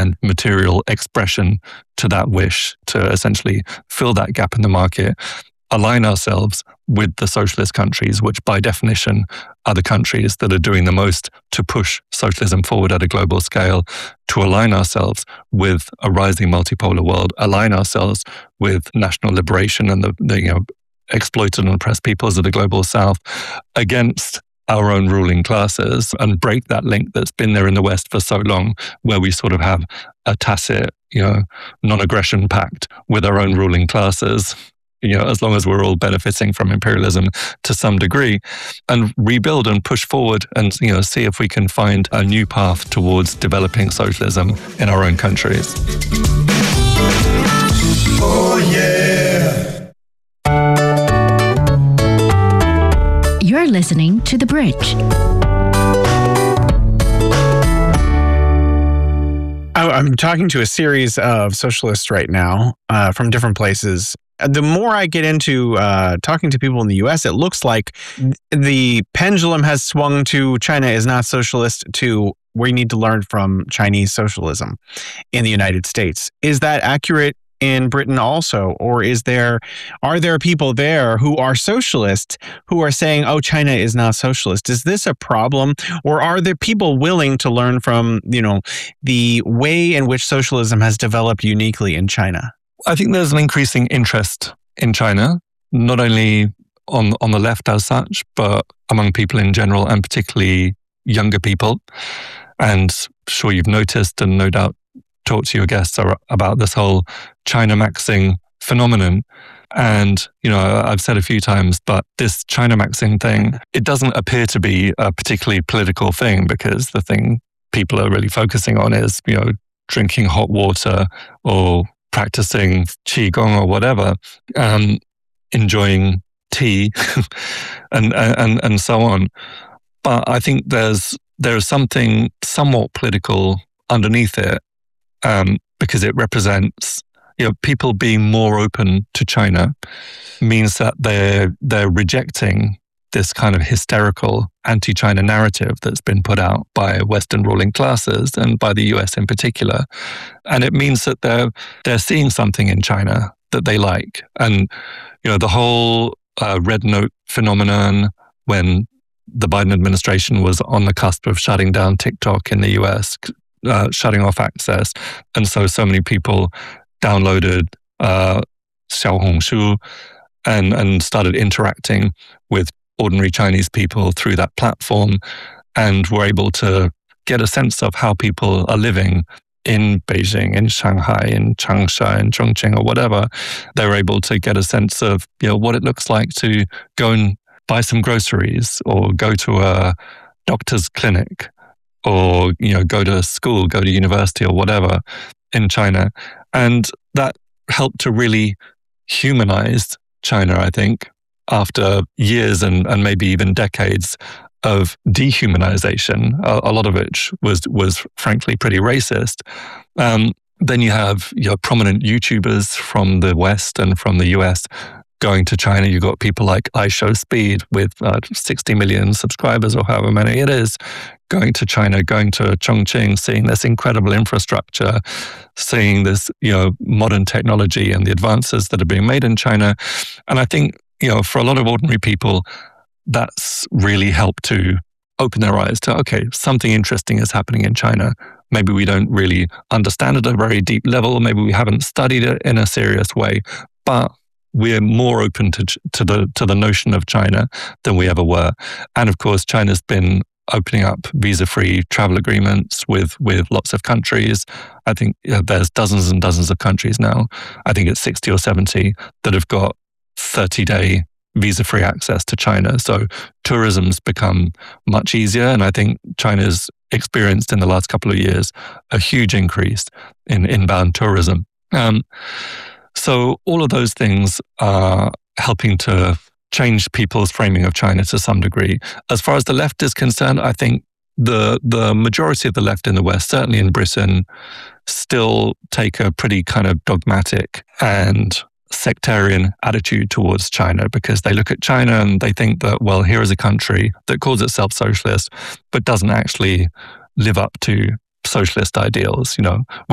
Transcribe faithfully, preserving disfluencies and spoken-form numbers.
and material expression to that wish to essentially fill that gap in the market, align ourselves with the socialist countries, which by definition are the countries that are doing the most to push socialism forward at a global scale, to align ourselves with a rising multipolar world, align ourselves with national liberation and the, the you know, exploited and oppressed peoples of the global south against our own ruling classes, and break that link that's been there in the West for so long, where we sort of have a tacit, you know, non-aggression pact with our own ruling classes, you know, as long as we're all benefiting from imperialism to some degree, and rebuild and push forward and, you know, see if we can find a new path towards developing socialism in our own countries. Oh, yeah. You're listening to The Bridge. I'm talking to a series of socialists right now uh, from different places. The more I get into uh, talking to people in the U S, it looks like the pendulum has swung to China is not socialist to we need to learn from Chinese socialism in the United States. Is that accurate in Britain also? Or is there, are there people there who are socialists who are saying, oh, China is not socialist? Is this a problem? Or are there people willing to learn from, you know, the way in which socialism has developed uniquely in China? I think there's an increasing interest in China, not only on on the left as such, but among people in general, and particularly younger people. And sure, you've noticed, and no doubt talked to your guests about this whole China maxing phenomenon. And, you know, I've said a few times, but this China maxing thing, it doesn't appear to be a particularly political thing, because the thing people are really focusing on is, you know, drinking hot water or practicing qigong or whatever, um, enjoying tea and, and, and so on. But I think there's, there's something somewhat political underneath it, um, because it represents, you know, people being more open to China means that they're, they're rejecting this kind of hysterical anti-China narrative that's been put out by Western ruling classes and by the U S in particular. And it means that they're, they're seeing something in China that they like. And, you know, the whole uh, red note phenomenon, when the Biden administration was on the cusp of shutting down TikTok in the U S, uh, shutting off access. And so, so many people downloaded uh, Xiaohongshu and, and started interacting with ordinary Chinese people through that platform, and were able to get a sense of how people are living in Beijing, in Shanghai, in Changsha, in Chongqing, or whatever. They were able to get a sense of, you know, what it looks like to go and buy some groceries, or go to a doctor's clinic, or, you know, go to school, go to university, or whatever in China. And that helped to really humanize China, I think, after years and, and maybe even decades of dehumanization, a, a lot of which was was frankly pretty racist. Um, then you have your prominent YouTubers from the West and from the U S going to China. You've got people like iShowSpeed with uh, sixty million subscribers, or however many it is, going to China, going to Chongqing, seeing this incredible infrastructure, seeing this, you know, modern technology and the advances that are being made in China. And I think, you know, for a lot of ordinary people, that's really helped to open their eyes to, okay, something interesting is happening in China. Maybe we don't really understand it at a very deep level. Maybe we haven't studied it in a serious way, but we're more open to to the to the notion of China than we ever were. And of course, China's been opening up visa-free travel agreements with with lots of countries. I think, you know, there's dozens and dozens of countries now. I think it's sixty or seventy that have got thirty-day visa-free access to China. So tourism's become much easier, and I think China's experienced in the last couple of years a huge increase in inbound tourism. Um, so all of those things are helping to change people's framing of China to some degree. As far as the left is concerned, I think the the majority of the left in the West, certainly in Britain, still take a pretty kind of dogmatic and sectarian attitude towards China, because they look at China and they think that, well, here is a country that calls itself socialist, but doesn't actually live up to socialist ideals. You know,